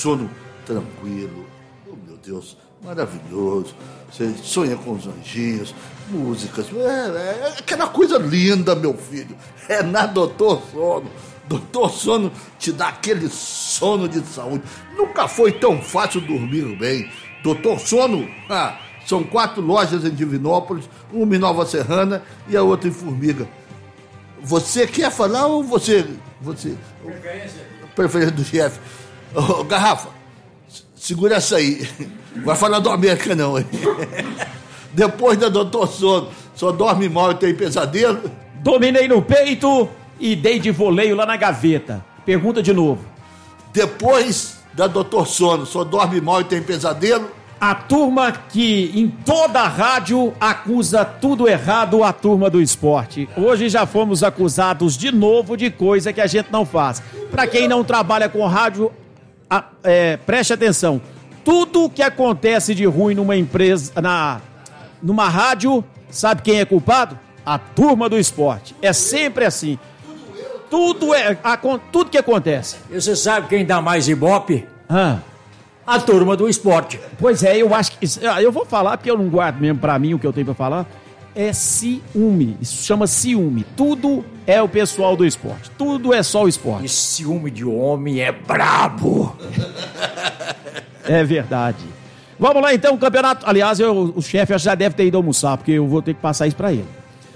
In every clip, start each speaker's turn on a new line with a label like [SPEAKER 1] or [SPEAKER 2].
[SPEAKER 1] sono tranquilo. Oh, meu Deus, maravilhoso. Você sonha com os anjinhos, músicas, aquela coisa linda, meu filho. É na Doutor Sono. Doutor Sono te dá aquele sono de saúde. Nunca foi tão fácil dormir bem. Doutor Sono, são 4 lojas em Divinópolis, uma em Nova Serrana e a outra em Formiga. Você quer falar ou você... Preferência do chefe. Oh, Garrafa, segura essa aí. Vai falar do América não, hein? Depois da Doutor Sono, só dorme mal e tem pesadelo?
[SPEAKER 2] Dominei no peito e dei de voleio lá na gaveta. Pergunta de novo.
[SPEAKER 1] Depois da Doutor Sono, só dorme mal e tem pesadelo?
[SPEAKER 2] A turma que em toda a rádio acusa tudo errado, a turma do esporte. Hoje já fomos acusados de novo de coisa que a gente não faz. Pra quem não trabalha com rádio, preste atenção. Tudo que acontece de ruim numa empresa, numa rádio, sabe quem é culpado? A turma do esporte. É sempre assim. Tudo que acontece.
[SPEAKER 3] E você sabe quem dá mais ibope? A turma do esporte.
[SPEAKER 2] Pois é, eu acho que... eu vou falar porque eu não guardo mesmo pra mim o que eu tenho pra falar. É ciúme. Isso chama ciúme. Tudo é o pessoal do esporte. Tudo é só o esporte.
[SPEAKER 3] E ciúme de homem é brabo.
[SPEAKER 2] É verdade. Vamos lá então, o campeonato... Aliás, o chefe já deve ter ido almoçar, porque eu vou ter que passar isso pra ele.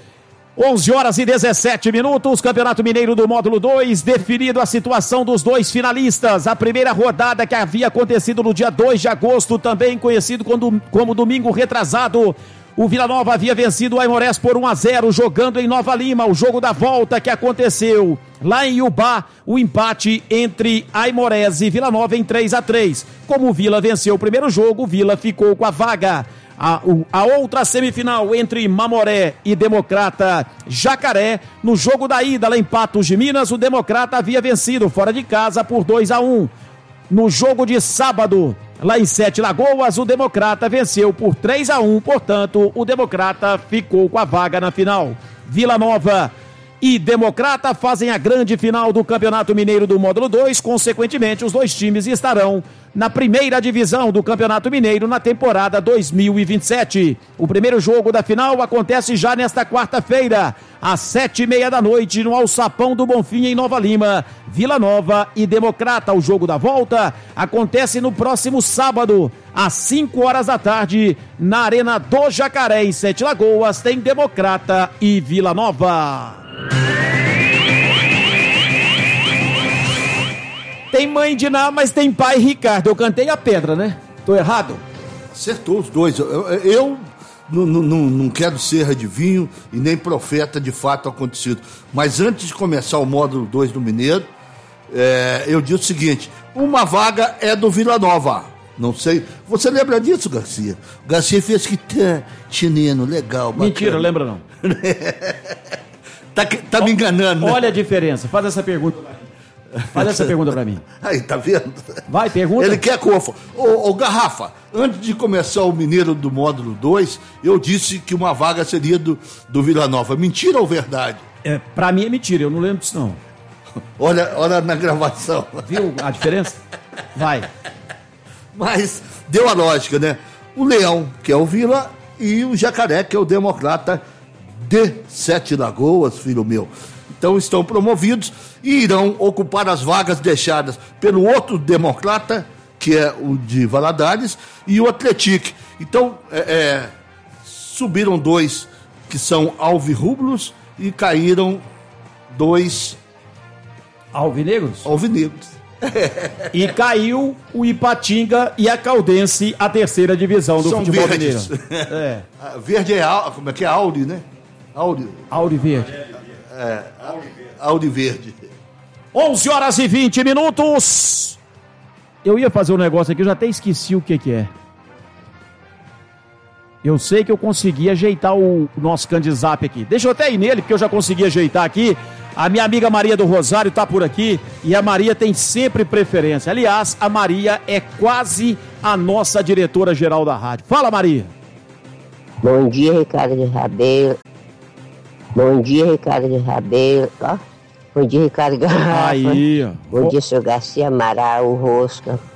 [SPEAKER 2] 11h17, Campeonato Mineiro do Módulo 2, definido a situação dos 2 finalistas. A primeira rodada que havia acontecido no dia 2 de agosto, também conhecido como domingo retrasado. O Vila Nova havia vencido o Aimorés por 1-0, jogando em Nova Lima. O jogo da volta que aconteceu lá em Iubá, o empate entre Aimorés e Vila Nova em 3-3. Como o Vila venceu o primeiro jogo, o Vila ficou com a vaga. A outra semifinal entre Mamoré e Democrata Jacaré, no jogo da ida lá em Patos de Minas, o Democrata havia vencido fora de casa por 2-1. No jogo de sábado, lá em Sete Lagoas, o Democrata venceu por 3-1, portanto, o Democrata ficou com a vaga na final. Vila Nova e Democrata fazem a grande final do Campeonato Mineiro do Módulo 2, consequentemente, os 2 times estarão na primeira divisão do Campeonato Mineiro na temporada 2027. O primeiro jogo da final acontece já nesta quarta-feira, às 7h30 da noite, no Alçapão do Bonfim, em Nova Lima. Vila Nova e Democrata. O jogo da volta acontece no próximo sábado, às 5h da tarde, na Arena do Jacaré, em Sete Lagoas. Tem Democrata e Vila Nova. Tem mãe de Ná, mas tem pai Ricardo. Eu cantei a pedra, né? Tô errado?
[SPEAKER 1] Acertou os dois. Eu não quero ser adivinho e nem profeta de fato acontecido. Mas antes de começar o módulo 2 do Mineiro, eu disse o seguinte: uma vaga é do Vila Nova. Não sei. Você lembra disso, Garcia? Garcia fez que chinino, legal, bacana.
[SPEAKER 2] Mentira, lembra não.
[SPEAKER 1] Tá me enganando, né?
[SPEAKER 2] Olha a diferença. Faz essa pergunta pra mim.
[SPEAKER 1] Aí, tá vendo?
[SPEAKER 2] Vai, pergunta.
[SPEAKER 1] Ele quer cofa. Ô, Garrafa, antes de começar o Mineiro do Módulo 2, eu disse que uma vaga seria do Vila Nova. Mentira ou verdade?
[SPEAKER 2] Pra mim é mentira, eu não lembro disso não.
[SPEAKER 1] Olha na gravação.
[SPEAKER 2] Viu a diferença? Vai.
[SPEAKER 1] Mas deu a lógica, né? O Leão, que é o Vila, e o Jacaré, que é o Democrata de Sete Lagoas, filho meu. Então estão promovidos e irão ocupar as vagas deixadas pelo outro Democrata, que é o de Valadares, e o Atlético. Então, subiram 2 que são alvirrubros e caíram 2
[SPEAKER 2] alvinegros.
[SPEAKER 1] E
[SPEAKER 2] caiu o Ipatinga e a Caldense, a terceira divisão do futebol mineiro.
[SPEAKER 1] Verde como é que é? Auri, né?
[SPEAKER 2] Auri Verde.
[SPEAKER 1] Auri Verde.
[SPEAKER 2] 11h20. Eu ia fazer um negócio aqui, eu já até esqueci o que é. Eu sei que eu consegui ajeitar o nosso candidato aqui. Deixa eu até ir nele, porque eu já consegui ajeitar aqui. A minha amiga Maria do Rosário tá por aqui e a Maria tem sempre preferência. Aliás, a Maria é quase a nossa diretora-geral da rádio. Fala, Maria.
[SPEAKER 4] Bom dia, Ricardo de Rabelo. Bom dia, Ricardo de Rabelo. Bom dia, Ricardo Garrafa.
[SPEAKER 2] Aí, ó.
[SPEAKER 4] Bom dia, seu Garcia Amaral, o Rosca.